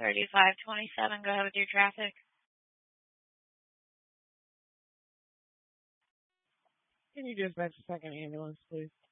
3527. Go ahead with your traffic. Can you dispatch a second ambulance, please?